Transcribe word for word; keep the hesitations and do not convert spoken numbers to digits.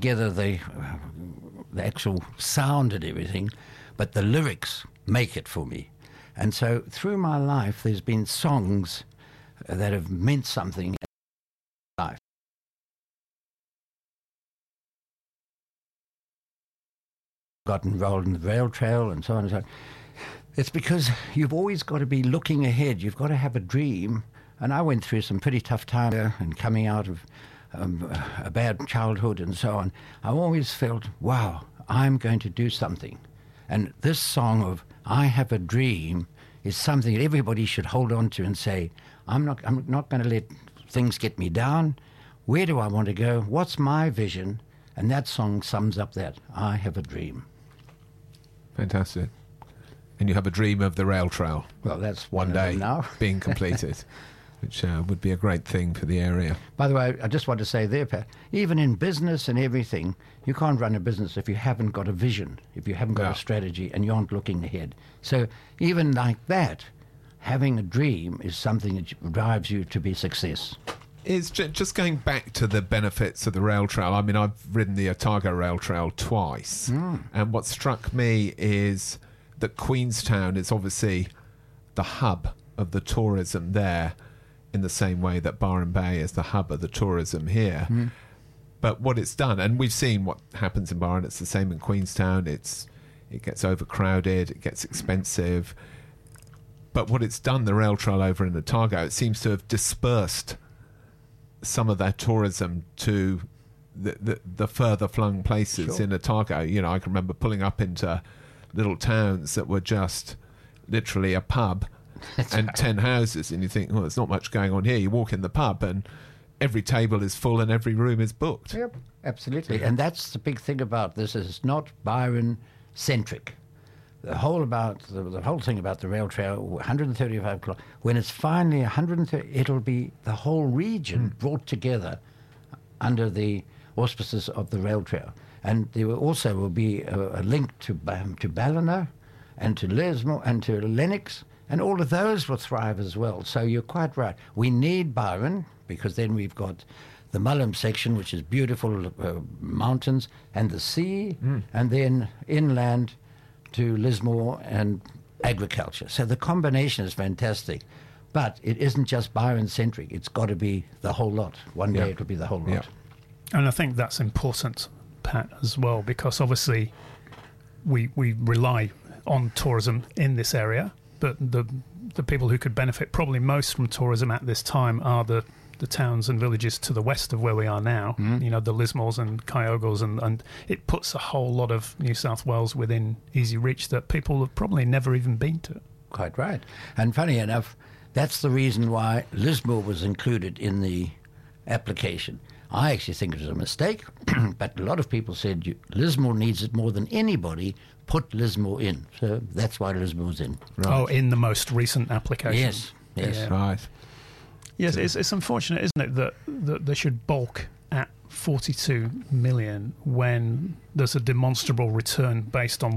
together the, uh, the actual sound and everything, but the lyrics make it for me. And so through my life, there's been songs that have meant something in my life. Got enrolled in the rail trail and so on and so on. It's because you've always got to be looking ahead. You've got to have a dream. And I went through some pretty tough time there and coming out of um, a bad childhood and so on. I always felt, wow, I'm going to do something. And this song of I Have a Dream is something that everybody should hold on to and say, I'm not, I'm not going to let things get me down. Where do I want to go? What's my vision? And that song sums up that. I have a dream. Fantastic. And you have a dream of the rail trail. Well, that's one day now being completed, which uh, would be a great thing for the area. By the way, I just want to say there, Pat, even in business and everything, you can't run a business if you haven't got a vision, if you haven't got Yeah. a strategy and you aren't looking ahead. So even like that, having a dream is something that drives you to be success. Is j- just going back to the benefits of the rail trail. I mean, I've ridden the Otago rail trail twice, Mm. and what struck me is that Queenstown is obviously the hub of the tourism there, in the same way that Byron Bay is the hub of the tourism here. Mm. But what it's done, and we've seen what happens in Byron, it's the same in Queenstown. It's it gets overcrowded, it gets expensive. But what it's done, the rail trail over in Otago, it seems to have dispersed some of that tourism to the, the, the further flung places Sure. in Otago. You know, I can remember pulling up into little towns that were just literally a pub and right. ten houses, and you think, well, there's not much going on here. You walk in the pub and every table is full and every room is booked. Yep, absolutely. And that's the big thing about this, is it's not Byron-centric. The whole about the, the whole thing about the rail trail, one hundred thirty-five kilometers. When it's finally one hundred thirty, it'll be the whole region brought together under the auspices of the rail trail. And there will also will be a, a link to um, to Ballina, and to Lismore, and to Lennox, and all of those will thrive as well. So you're quite right. We need Byron, because then we've got the Mullum section, which is beautiful uh, mountains, and the sea, Mm. and then inland to Lismore and agriculture. So the combination is fantastic. But it isn't just Byron-centric. It's got to be the whole lot. One day Yeah. it will be the whole lot. Yeah. And I think that's important, Pat, as well, because obviously we we rely on tourism in this area, but the the people who could benefit probably most from tourism at this time are the, the towns and villages to the west of where we are now, Mhm. you know, the Lismores and Kyogles, and, and it puts a whole lot of New South Wales within easy reach that people have probably never even been to. Quite right. And funny enough, that's the reason why Lismore was included in the application. I actually think it was a mistake, but a lot of people said you, Lismore needs it more than anybody. Put Lismore in. So that's why Lismore's in. Right. Oh, in the most recent application. Yes, yes. Yeah. Right. Yes, it's, it's unfortunate, isn't it, that, that they should bulk at forty-two million when there's a demonstrable return based on